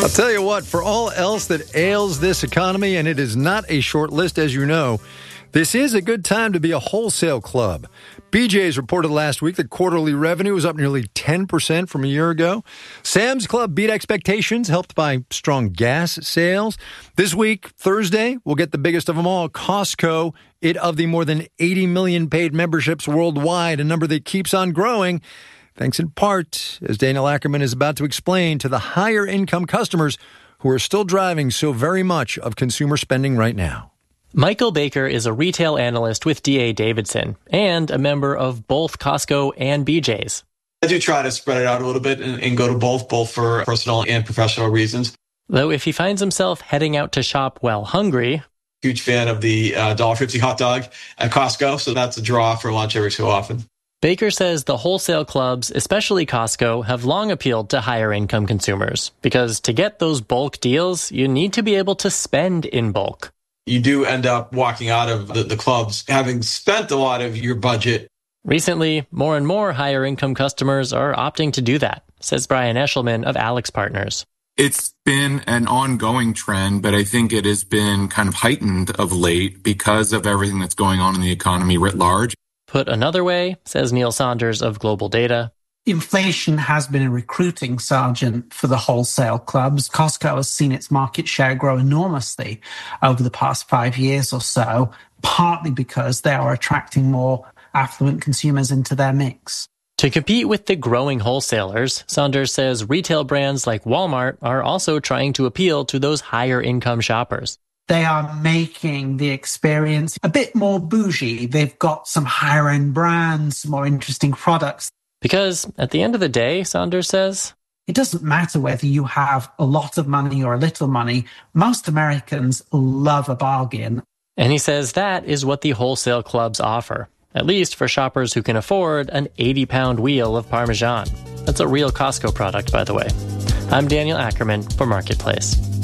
I'll tell you what, for all else that ails this economy, and it is not a short list, as you know, this is a good time to be a wholesale club. BJ's reported last week that quarterly revenue was up nearly 10% from a year ago. Sam's Club beat expectations, helped by strong gas sales. This week, Thursday, we'll get the biggest of them all, Costco. Of the more than 80 million paid memberships worldwide, a number that keeps on growing, thanks in part, as Daniel Ackerman is about to explain, to the higher income customers who are still driving so very much of consumer spending right now. Michael Baker is a retail analyst with D.A. Davidson and a member of both Costco and BJ's. I do try to spread it out a little bit and go to both for personal and professional reasons. Though if he finds himself heading out to shop while hungry... Huge fan of the $1.50 hot dog at Costco, so that's a draw for lunch every so often. Baker says the wholesale clubs, especially Costco, have long appealed to higher income consumers because to get those bulk deals, you need to be able to spend in bulk. You do end up walking out of the clubs having spent a lot of your budget. Recently, more and more higher income customers are opting to do that, says Brian Eshelman of Alex Partners. It's been an ongoing trend, but I think it has been kind of heightened of late because of everything that's going on in the economy writ large. Put another way, says Neil Saunders of Global Data, inflation has been a recruiting sergeant for the wholesale clubs. Costco has seen its market share grow enormously over the past 5 years or so, partly because they are attracting more affluent consumers into their mix. To compete with the growing wholesalers, Saunders says retail brands like Walmart are also trying to appeal to those higher income shoppers. They are making the experience a bit more bougie. They've got some higher end brands, more interesting products. Because at the end of the day, Saunders says, it doesn't matter whether you have a lot of money or a little money. Most Americans love a bargain. And he says that is what the wholesale clubs offer, at least for shoppers who can afford an 80-pound wheel of Parmesan. That's a real Costco product, by the way. I'm Daniel Ackerman for Marketplace.